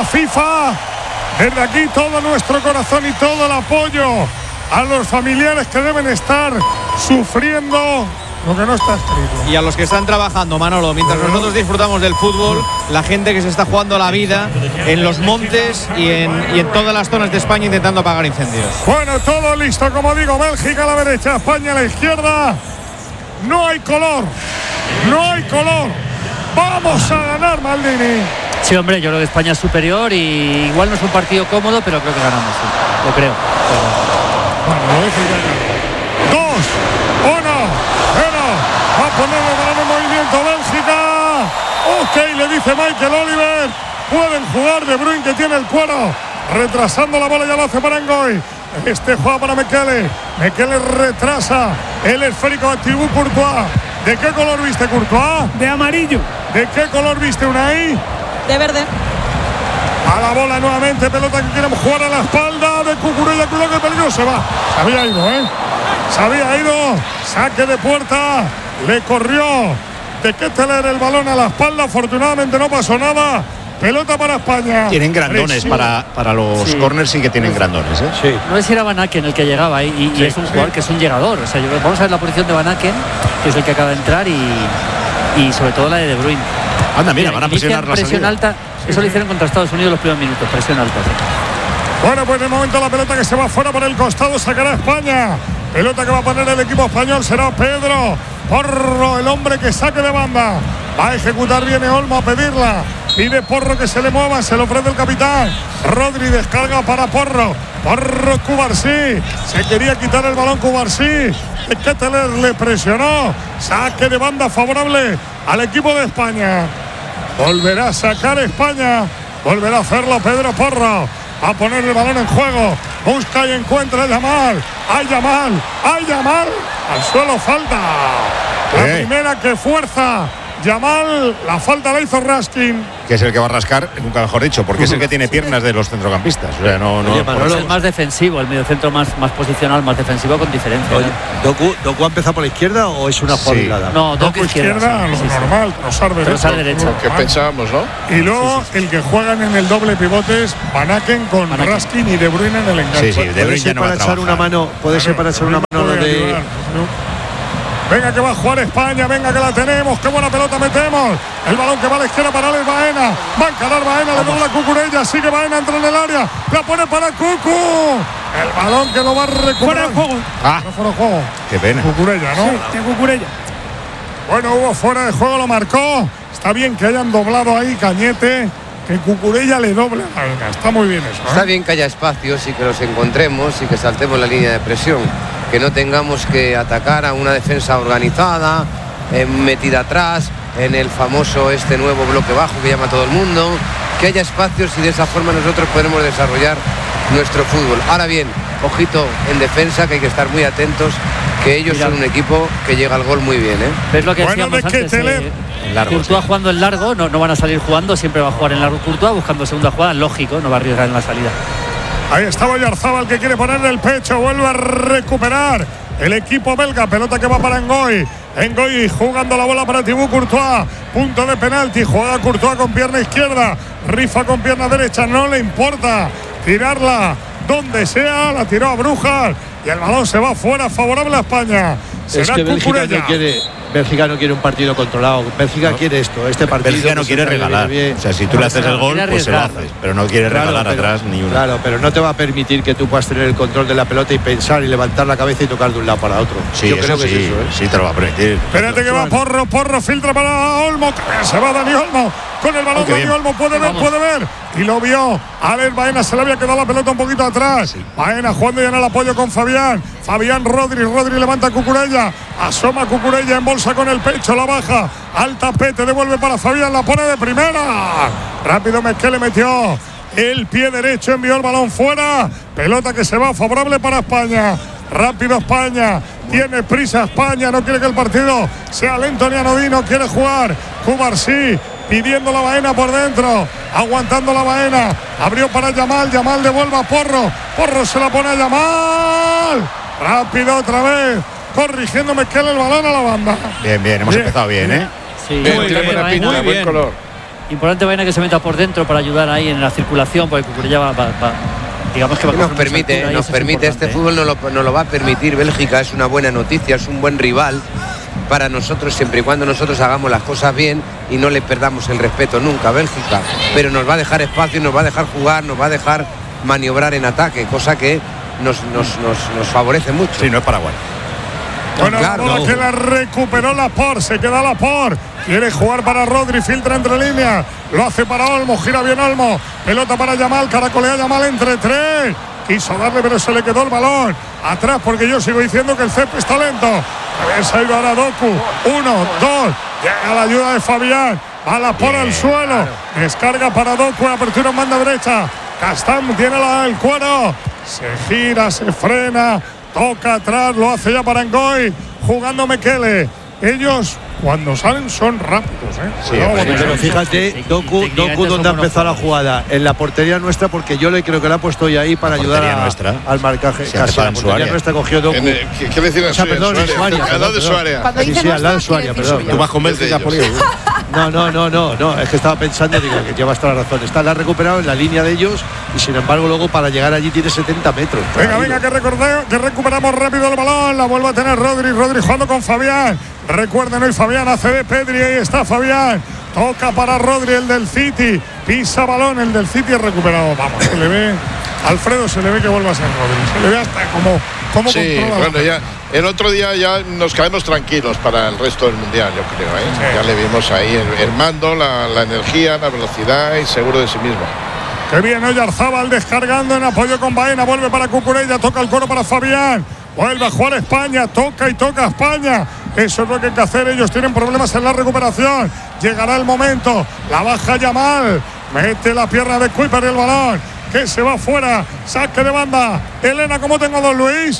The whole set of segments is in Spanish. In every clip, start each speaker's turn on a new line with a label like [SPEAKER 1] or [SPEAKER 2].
[SPEAKER 1] FIFA. Desde aquí todo nuestro corazón y todo el apoyo a los familiares que deben estar sufriendo lo que no está escrito.
[SPEAKER 2] Y a los que están trabajando, Manolo, mientras nosotros disfrutamos del fútbol, la gente que se está jugando la vida en los montes y en todas las zonas de España intentando apagar incendios.
[SPEAKER 1] Bueno, todo listo, como digo, Bélgica a la derecha, España a la izquierda. No hay color, no hay color. Vamos a ganar, Maldini.
[SPEAKER 3] Sí, hombre, yo creo que España es superior y igual no es un partido cómodo, pero creo que ganamos, sí. Lo creo.
[SPEAKER 1] Bueno, 2, 1, 0. Va a poner el balón en movimiento Bélgica. Ok, le dice Michael Oliver. Pueden jugar De Bruyne, que tiene el cuero. Retrasando la bola, ya lo hace para Ngoy. Juega para Mekele. Mekele retrasa el esférico de Thibaut Courtois. ¿De qué color viste, Courtois?
[SPEAKER 4] De amarillo.
[SPEAKER 1] ¿De qué color viste, Unai?
[SPEAKER 5] De verde.
[SPEAKER 1] A la bola nuevamente, pelota que queremos jugar a la espalda de Cucurella, cuidado que el peligro se va. Se había ido, se había ido. Saque de puerta, le corrió de Ketteler el balón a la espalda, afortunadamente no pasó nada. Pelota para España.
[SPEAKER 6] Tienen grandones para los corners, sí que tienen grandones, ¿eh?
[SPEAKER 3] Sí. No sé si era Van Aken el que llegaba y es un jugador que es un llegador. O sea, vamos a ver la posición de Van Aken, que es el que acaba de entrar, y sobre todo la de Bruyne.
[SPEAKER 6] Anda, mira, van a presionar la
[SPEAKER 3] presión
[SPEAKER 6] salida.
[SPEAKER 3] Alta. Eso lo hicieron contra Estados Unidos los primeros minutos, presión alta. Sí.
[SPEAKER 1] Bueno, pues de momento la pelota que se va fuera por el costado sacará España. Pelota que va a poner el equipo español será Pedro Porro, el hombre que saque de banda. Va a ejecutar, viene Olmo a pedirla. Pide Porro que se le mueva, se lo ofrece el capitán. Rodri descarga para Porro. Porro, Cubarsí. Se quería quitar el balón Cubarsí. Ketteler le presionó. Saque de banda favorable al equipo de España. Volverá a sacar España. Volverá a hacerlo Pedro Porro. A poner el balón en juego. Busca y encuentra a Yamal. ¡Ay, Yamal! ¡Ay, Yamal! Al suelo falta. La primera que fuerza Yamal, la falta la hizo Raskin.
[SPEAKER 6] Que es el que va a rascar, nunca mejor dicho, porque es el que tiene piernas de los centrocampistas. O sea,
[SPEAKER 3] Oye, Manolo, es el más defensivo, el mediocentro más posicional, más defensivo con diferencia.
[SPEAKER 7] Oye, ¿Doku ha empezado por la izquierda o es una jugada aislada?
[SPEAKER 3] No, Doku
[SPEAKER 1] izquierda, lo normal, trasar derecha.
[SPEAKER 8] Que pensábamos, ¿no?
[SPEAKER 1] Y luego el que juegan en el doble pivote es Van Aken con Raskin y De Bruyne en el enganche.
[SPEAKER 6] Sí, De Bruyne ya no va a trabajar.
[SPEAKER 7] Puede ser para echar una mano de...
[SPEAKER 1] Venga que va a jugar España, venga que la tenemos, qué buena pelota metemos. El balón que va a la izquierda para Alex Baena. Va a encarar Baena, le dobla Cucurella, sigue Baena, entra en el área. La pone para Cucu. El balón que lo va a recuperar.
[SPEAKER 4] Fuera de juego.
[SPEAKER 1] No fuera de juego.
[SPEAKER 6] Qué pena.
[SPEAKER 1] Cucurella, ¿no?
[SPEAKER 4] Sí, de Cucurella.
[SPEAKER 1] Bueno, hubo fuera de juego, lo marcó. Está bien que hayan doblado ahí Cañete, que Cucurella le doble a Baena. Está muy bien eso.
[SPEAKER 9] Está bien que haya espacios y que los encontremos y que saltemos la línea de presión. Que no tengamos que atacar a una defensa organizada, metida atrás, en el famoso nuevo bloque bajo que llama todo el mundo. Que haya espacios y de esa forma nosotros podremos desarrollar nuestro fútbol. Ahora bien, ojito en defensa, que hay que estar muy atentos, que ellos son un equipo que llega al gol muy bien, ¿eh?
[SPEAKER 3] Es lo que decíamos antes, Courtois jugando en largo, no van a salir jugando, siempre va a jugar en largo Courtois, buscando segunda jugada, lógico, no va a arriesgar en la salida.
[SPEAKER 1] Ahí estaba Oyarzabal que quiere ponerle el pecho, vuelve a recuperar el equipo belga, pelota que va para Ngoy. Ngoy jugando la bola para Thibaut Courtois, punto de penalti, juega Courtois con pierna izquierda, rifa con pierna derecha, no le importa tirarla donde sea, la tiró a Brujas y el balón se va fuera, favorable a España.
[SPEAKER 7] Es que Bélgica no quiere un partido controlado. Bélgica quiere esto, este partido.
[SPEAKER 6] Bélgica no quiere regalar. O sea, si tú le haces el gol, pues se lo haces. Pero no quiere regalar atrás ni una.
[SPEAKER 7] Claro, pero no te va a permitir que tú puedas tener el control de la pelota y pensar y levantar la cabeza y tocar de un lado para otro.
[SPEAKER 6] Sí,
[SPEAKER 7] yo creo que sí, es eso, ¿eh?
[SPEAKER 6] Sí, te lo va a permitir.
[SPEAKER 1] Espérate que va Porro filtra para Olmo. Se va Dani Olmo. Con el balón Dani Olmo puede ver. Y lo vio. Alex Baena, se le había quedado la pelota un poquito atrás. Sí. Baena jugando ya en el apoyo con Fabián. Rodri levanta a Cucurella. Asoma Cucurella en bolsa con el pecho, la baja al tapete, devuelve para Fabián, la pone de primera. Rápido Mezquele metió el pie derecho, envió el balón fuera. Pelota que se va favorable para España. Rápido España, tiene prisa España, no quiere que el partido sea lento ni anodino, quiere jugar. Cubarsí pidiendo la Baena por dentro, aguantando la Baena, abrió para Yamal devuelve a Porro se la pone a Yamal. Rápido otra vez, corrigiendo Mezquele el balón a la banda.
[SPEAKER 6] Bien, hemos empezado bien, ¿eh?
[SPEAKER 3] Sí,
[SPEAKER 8] Tiene buena pinta, buen color.
[SPEAKER 3] Importante Baena que se meta por dentro para ayudar ahí en la circulación, porque Cucurella va digamos que va
[SPEAKER 9] nos permite este fútbol nos lo va a permitir Bélgica. Es una buena noticia, es un buen rival para nosotros, siempre y cuando nosotros hagamos las cosas bien y no le perdamos el respeto nunca a Bélgica, pero nos va a dejar espacio, nos va a dejar jugar, nos va a dejar maniobrar en ataque, cosa que nos favorece mucho.
[SPEAKER 6] Sí, no es Paraguay.
[SPEAKER 1] Bueno, claro, la bola que la recuperó Laporte, se queda Laporte, quiere jugar para Rodri, filtra entre líneas, lo hace para Olmo, gira bien Olmo, pelota para Yamal, caracolea Yamal entre tres, quiso darle pero se le quedó el balón atrás, porque yo sigo diciendo que el césped está lento. Se ha ido ahora Doku, 1, 2, llega la ayuda de Fabián, va Laporte al suelo, descarga para Doku, apertura en banda derecha, Castán tiene el cuero, se gira, se frena, toca atrás, lo hace ya para Ngoy, jugando Mekele. Ellos cuando salen son rápidos,
[SPEAKER 7] Sí, pero fíjate, Doku donde ha empezado la jugada, en la portería nuestra, porque yo creo que la ha puesto ya ahí para ayudar al marcaje.
[SPEAKER 6] Casi
[SPEAKER 7] la portería nuestra cogió Doku.
[SPEAKER 4] ¿Qué decir?
[SPEAKER 7] Perdón, al lado de su área. Sí, al lado de su área, perdón.
[SPEAKER 6] Tú vas con Bélgica por ello.
[SPEAKER 7] No, es que estaba pensando, digo, que llevas toda la razón. La ha recuperado en la línea de ellos y sin embargo luego para llegar allí tiene 70 metros.
[SPEAKER 1] Venga, que recuperamos rápido el balón, la vuelve a tener Rodri jugando con Fabián. Recuerden, hoy Fabián hace de Pedri, ahí está Fabián. Toca para Rodri, el del City. Pisa balón, el del City es recuperado. Vamos, se le ve. Alfredo, se le ve que vuelve a ser Rodri. Se le ve hasta como
[SPEAKER 4] sí, bueno, ya el otro día ya nos caemos tranquilos para el resto del mundial, yo creo, ¿eh? Sí. Ya le vimos ahí el mando, la energía, la velocidad y seguro de sí mismo.
[SPEAKER 1] Qué bien, Oyarzábal descargando en apoyo con Baena, vuelve para Cucurella, toca el coro para Fabián, vuelve a jugar España, toca España. Eso es lo que hay que hacer, ellos tienen problemas en la recuperación. Llegará el momento, la baja Yamal, mete la pierna de Kuiper y el balón, que se va fuera, saque de banda. Elena, ¿cómo tengo Don Luis?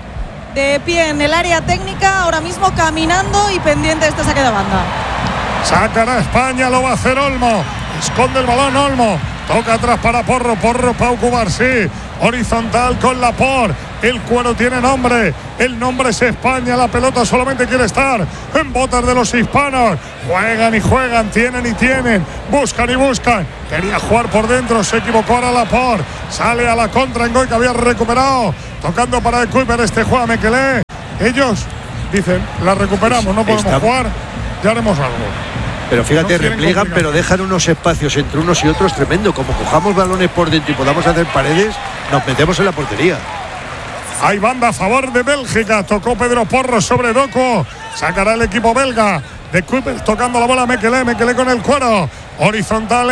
[SPEAKER 5] De pie en el área técnica, ahora mismo caminando y pendiente de este saque de banda.
[SPEAKER 1] Sacará España, lo va a hacer Olmo, esconde el balón Olmo, toca atrás para Porro, Pau Cubarsí, horizontal con Laporte, el cuero tiene nombre, el nombre es España, la pelota solamente quiere estar en botas de los hispanos, juegan, tienen, buscan y buscan, quería jugar por dentro, se equivocó ahora Laporte, sale a la contra en Ngoy que había recuperado, tocando para el Kuiper, juega Mekele, ellos dicen, la recuperamos, no podemos jugar, ya haremos algo.
[SPEAKER 7] Pero fíjate, repliegan, pero dejan unos espacios entre unos y otros tremendo. Como cojamos balones por dentro y podamos hacer paredes, nos metemos en la portería.
[SPEAKER 1] Hay banda a favor de Bélgica. Tocó Pedro Porro sobre Doku. Sacará el equipo belga. De Kuiper tocando la bola Mekele con el cuero. Horizontal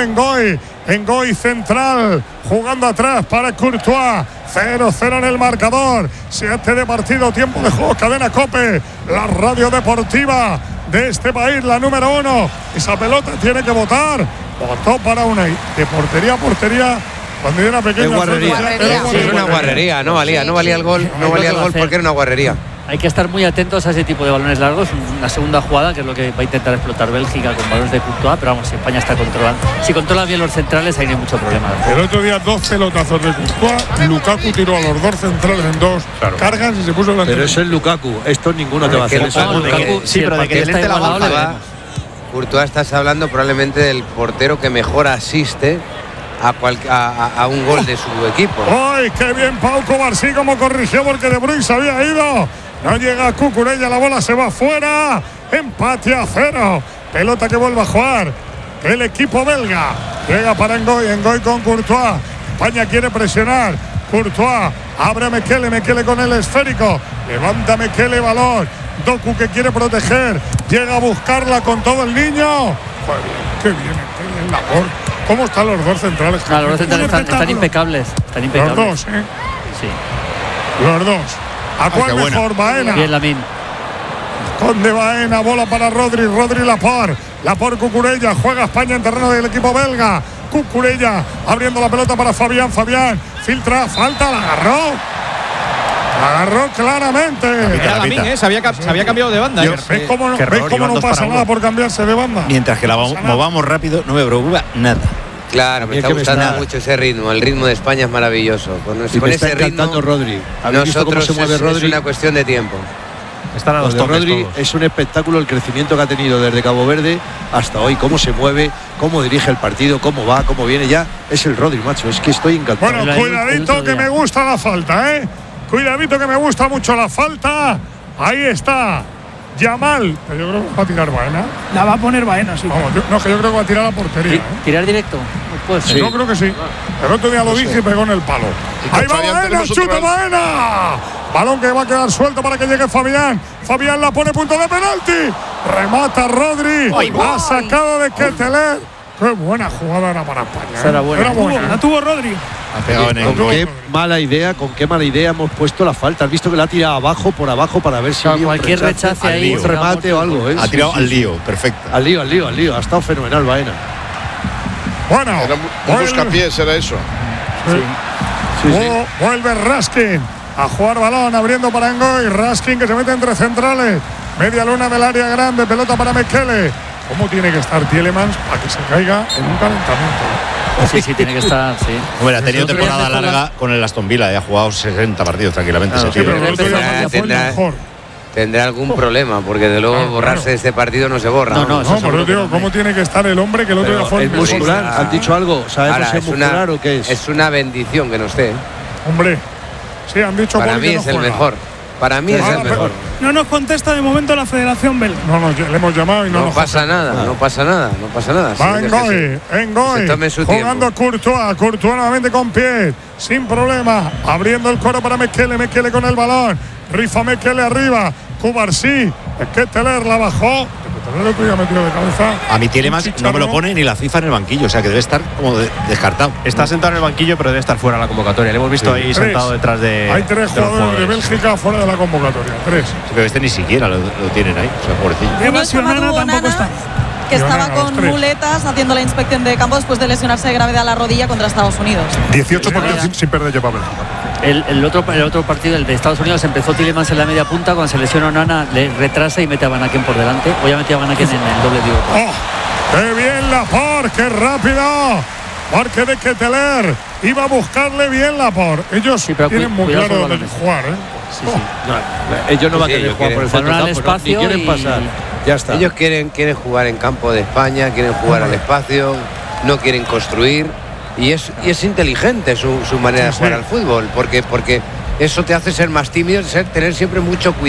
[SPEAKER 1] Ngoy central. Jugando atrás para Courtois. 0-0 en el marcador. 7 de partido, tiempo de juego. Cadena COPE, la radio deportiva de este país, la número 1. Esa pelota tiene que votar. Votó para una de portería a portería. Cuando era pequeño.
[SPEAKER 9] Era una guarrería, no valía el gol. No valía el gol porque era una guarrería.
[SPEAKER 3] Hay que estar muy atentos a ese tipo de balones largos. Una segunda jugada, que es lo que va a intentar explotar Bélgica con balones de Courtois, pero vamos, si España está controlando. Si controla bien los centrales, ahí no hay mucho problema.
[SPEAKER 1] El otro día 2 pelotazos de Courtois, Lukaku tiró a los 2 centrales en 2 cargas y se puso delante.
[SPEAKER 7] Pero es el Lukaku, esto ninguno te va a hacer eso.
[SPEAKER 9] Sí, pero de que delante la baja. Courtois, estás hablando probablemente del portero que mejor asiste a un gol de su equipo.
[SPEAKER 1] ¡Ay, qué bien Pau Cubarsí como corrigió porque De Bruyne se había ido! No llega Cucurella, la bola se va fuera. Empate a 0. Pelota que vuelve a jugar el equipo belga. Llega para Ngoy con Courtois. España quiere presionar. Courtois abre a Mekele con el esférico. Levanta Mekele, balón. Doku que quiere proteger. Llega a buscarla con todo el niño. Joder, qué bien el labor. ¿Cómo están los 2 centrales?
[SPEAKER 3] Los 2 centrales están impecables.
[SPEAKER 1] Los 2,
[SPEAKER 3] Sí.
[SPEAKER 1] Los 2. ¿A cuál mejor? Baena.
[SPEAKER 3] Bien, Lamin.
[SPEAKER 1] Conde Baena, bola para Rodri Laporte. Laporte Cucurella, juega España en terreno del equipo belga. Cucurella abriendo la pelota para Fabián, filtra, falta, la agarró claramente.
[SPEAKER 2] Era Lamin, se había cambiado de banda.
[SPEAKER 1] ¿Ves cómo no pasa nada por cambiarse de banda?
[SPEAKER 6] Mientras que la movamos rápido, no me preocupa nada.
[SPEAKER 9] Claro, me está gustando mucho ese ritmo. El ritmo de España es maravilloso. Con ese ritmo,
[SPEAKER 7] Rodri.
[SPEAKER 9] Nosotros cómo se mueve Rodri. Es una cuestión de tiempo.
[SPEAKER 8] Están a
[SPEAKER 7] Lo
[SPEAKER 8] dos
[SPEAKER 7] de
[SPEAKER 8] toques
[SPEAKER 7] Rodri
[SPEAKER 8] todos.
[SPEAKER 7] es un espectáculo el crecimiento que ha tenido desde Cabo Verde hasta hoy, cómo se mueve, cómo dirige el partido, cómo va, cómo viene. Ya es el Rodri, macho, es que estoy encantado.
[SPEAKER 1] Bueno, cuidadito que me gusta la falta, cuidadito que me gusta mucho la falta. Ahí está Yamal, que yo creo que va a tirar Baena.
[SPEAKER 10] La va a poner Baena, sí.
[SPEAKER 1] Vamos, que yo creo que va a tirar a la portería.
[SPEAKER 3] ¿Tirar directo? Pues
[SPEAKER 1] sí. Yo creo que sí. El otro día lo dije y pegó en el palo. Ahí va Baena, chuta Baena. Balón que va a quedar suelto para que llegue Fabián. Fabián la pone punto de penalti. Remata Rodri. Ha sacado de Ketteler. Qué buena jugada era para España.
[SPEAKER 3] Era buena.
[SPEAKER 10] La tuvo Rodri.
[SPEAKER 6] Ha pegado en
[SPEAKER 7] con qué mala idea hemos puesto la falta. Has visto que la ha tirado abajo para ver si había
[SPEAKER 3] cualquier rechace ahí,
[SPEAKER 7] un remate o algo.
[SPEAKER 6] Ha tirado al lío, perfecto.
[SPEAKER 7] Al lío. Ha estado fenomenal Baena.
[SPEAKER 1] Bueno,
[SPEAKER 4] un buscapiés era eso.
[SPEAKER 1] Vuelve Raskin a jugar balón, abriendo para Ngoy. Raskin que se mete entre centrales. Media luna del área grande, pelota para Mekele. ¿Cómo tiene que estar Tielemans para que se caiga en un calentamiento?
[SPEAKER 3] Sí, tiene que estar, sí.
[SPEAKER 6] Bueno, ha tenido temporada larga con el Aston Villa, ha jugado 60 partidos tranquilamente.
[SPEAKER 9] Tendrá algún problema, porque de luego borrarse de este partido no se borra.
[SPEAKER 1] No, pero yo digo, ¿cómo tiene que estar el hombre que el otro día fue
[SPEAKER 7] el muscular? ¿Han dicho algo? ¿Sabemos si es muscular o qué es?
[SPEAKER 9] Es una bendición que no esté.
[SPEAKER 1] Hombre, sí, han dicho
[SPEAKER 9] para mí es el mejor. Para mí es el mejor.
[SPEAKER 10] No nos contesta de momento la Federación Belga.
[SPEAKER 1] No, le hemos llamado y no nos
[SPEAKER 9] pasa nada, no pasa nada.
[SPEAKER 1] Va Ngoy, jugando Courtois nuevamente con pie, sin problema, abriendo el coro para Mekele con el balón, rifa Mekele arriba, Cubarsí, Ketteler la bajó. Metido de cabeza.
[SPEAKER 6] A mi Tielemans no me lo pone ni la FIFA en el banquillo, o sea que debe estar como descartado.
[SPEAKER 8] Está sentado en el banquillo, pero debe estar fuera de la convocatoria. Le hemos visto ahí sentado detrás de.
[SPEAKER 1] Hay 3 jugadores de Bélgica fuera de la convocatoria. 3.
[SPEAKER 6] Sí, pero este ni siquiera lo tienen ahí, o sea, pobrecillo.
[SPEAKER 10] Tampoco está.
[SPEAKER 5] Que estaba con muletas haciendo la inspección de campo después de lesionarse de gravedad la rodilla contra Estados Unidos.
[SPEAKER 1] 18 partidos sin perder lleva Bélgica.
[SPEAKER 3] El otro partido, el de Estados Unidos, empezó Tielemans en la media punta. Cuando se lesiona Onana, le retrasa y mete a Van Aken por delante. Hoy ha metido a Van Aken en el doble digo.
[SPEAKER 1] ¡Qué bien Laporte! ¡Qué rápido! Marque de Ketteler. Iba a buscarle bien Laporte. Ellos tienen muy claro de jugar,
[SPEAKER 7] ellos no van a querer jugar por el centro
[SPEAKER 3] al
[SPEAKER 7] campo,
[SPEAKER 3] espacio
[SPEAKER 7] ni quieren pasar. Ya está.
[SPEAKER 9] Ellos quieren jugar en campo de España, quieren jugar al espacio, no quieren construir. Y es inteligente su manera de jugar al fútbol, porque eso te hace ser más tímido, tener siempre mucho cuidado.